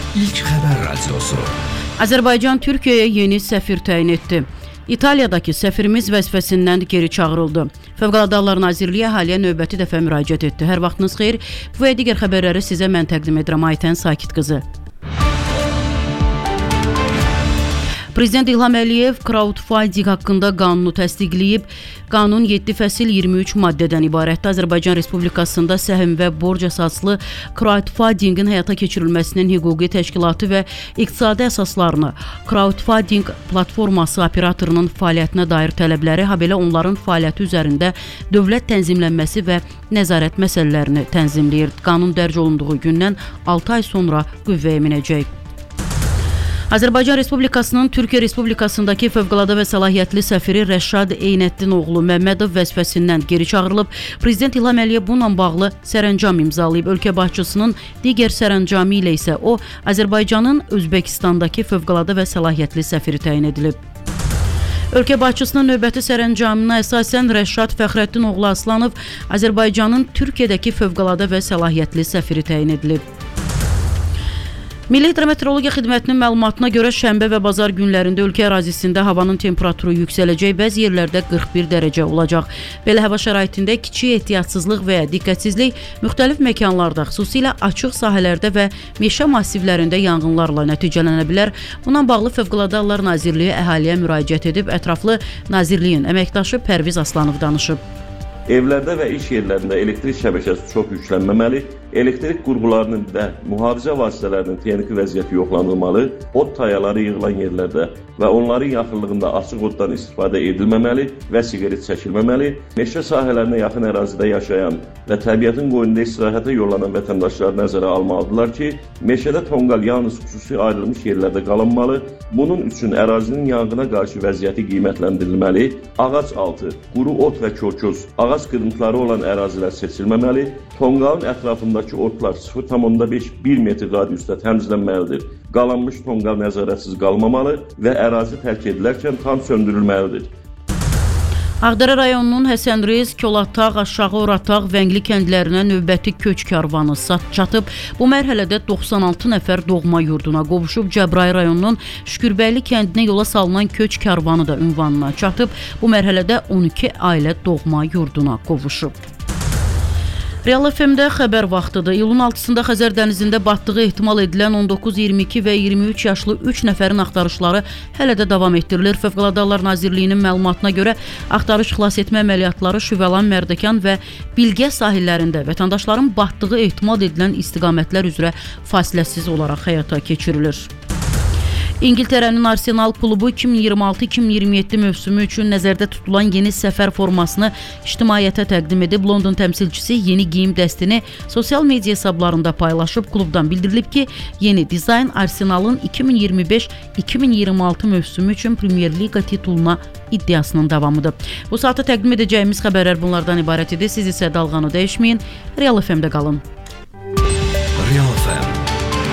İlk Xəbər Radiosu. Azərbaycan Türkiyəyə yeni səfir təyin etdi. İtaliyadakı səfirimiz vəzifəsindən geri çağırıldı. Fövqəladə Hallar Nazirliyi əhaliyə növbəti dəfə müraciət etdi. Hər vaxtınız xeyir. Bu və digər xəbərləri sizə mən təqdim edirəm. Aytən Sakit qızı. Prezident İlham Əliyev crowdfunding haqqında qanunu təsdiqləyib. Qanun 7 fəsil 23 maddədən ibarətdir. Azərbaycan Respublikasında səhm və borc əsaslı crowdfundingin həyata keçirilməsinin hüquqi təşkilatı və iqtisadi əsaslarını, crowdfunding platforması operatorunun fəaliyyətinə dair tələbləri, habelə onların fəaliyyəti üzərində dövlət tənzimlənməsi və nəzarət məsələlərini tənzimləyir. Qanun dərc olunduğu gündən 6 ay sonra qüvvəyə minəcək. Azərbaycan Respublikasının Türkiyə Respublikasındakı fövqəladə və səlahiyyətli səfiri Rəşad Eynəddin oğlu Məmmədov vəzifəsindən geri çağırılıb. Prezident İlham Əliyev bununla bağlı sərəncam imzalayıb. Ölkə başçısının digər sərəncamı ilə isə o, Azərbaycanın Özbəkistandakı fövqəladə və səlahiyyətli səfiri təyin edilib. Ölkə başçısının növbəti sərəncamına əsasən Rəşad Fəxrəddin oğlu Aslanov Azərbaycanın Türkiyədəki fövqəladə və səlahiyyətli səfiri təyin edilib. Milli Hidrometeorologiya Xidmətinin məlumatına görə şənbə və bazar günlərində ölkə ərazisində havanın temperaturu yüksələcək, bəzi yerlərdə 41 dərəcə olacaq. Belə hava şəraitində kiçik ehtiyatsızlıq və ya diqqətsizlik müxtəlif məkanlarda, xüsusilə açıq sahələrdə və meşə massivlərində yanğınlarla nəticələnə bilər. Buna bağlı Fövqəladə Hallar Nazirliyi əhaliyə müraciət edib, ətraflı Nazirliyin əməkdaşı Pərviz Aslanov danışıb. Evlərdə və iş yerlərində elektrik şəbəkəsi çox yüklənməməli, elektrik qurğularının və mühafizə vasitələrinin texniki vəziyyəti yoxlanılmalı, od tayaları yığılan yerlərdə və onların yaxınlığında açıq oddan istifadə edilməməli və siqaret çəkilməməli, meşə sahələrinə yaxın ərazidə yaşayan və təbiətin qoynunda istirahətə yollanan vətəndaşlar nəzərə almalıdırlar ki, meşədə tonqal yalnız xüsusi ayrılmış yerlərdə qalınmalı, bunun üçün ərazinin yanğına qarşı vəziyyəti qiymətləndirilməli, ağac altı, quru ot və körköz, ağac qırıntıları olan ərazilər seçilməməli, tonqalın ətrafındakı otlar 0,5-1 metr radiusda təmizlənməlidir. Qalanmış tonqal nəzarətsiz qalmamalı və ərazi tərk edilərkən tam söndürülməlidir. Ağdərə rayonunun Həsənrez, Kolataq, Aşağı Orataq, Vəngli kəndlərinə növbəti köç karvanı çatıb. Bu mərhələdə 96 nəfər doğma yurduna qovuşub. Cəbrayıl rayonunun Şükürbəyli kəndinə yola salınan köç karvanı da ünvanına çatıb. Bu mərhələdə 12 ailə doğma yurduna qovuşub. Real FM-də xəbər vaxtıdır. İyulun 6-sında Xəzər dənizində batdığı ehtimal edilən 19, 22 və 23 yaşlı 3 nəfərin axtarışları hələ də davam etdirilir. Fövqəladə Hallar Nazirliyinin məlumatına görə axtarış xilas etmə əməliyyatları Şüvəlan, Mərdəkan və Bilgə sahillərində vətəndaşların batdığı ehtimal edilən istiqamətlər üzrə fasiləsiz olaraq həyata keçirilir. İngiltərənin Arsenal klubu 2026-2027 mövsümü üçün nəzərdə tutulan yeni səfər formasını ictimaiyyətə təqdim edib. London təmsilçisi yeni geyim dəstini sosial media hesablarında paylaşıb. Klubdan bildirilib ki, yeni dizayn Arsenalın 2025-2026 mövsümü üçün Premier Liqa tituluna iddiasının davamıdır. Bu saata təqdim edəcəyimiz xəbərlər bunlardan ibarət idi. Siz isə dalğanı dəyişməyin, Real FM-də qalın.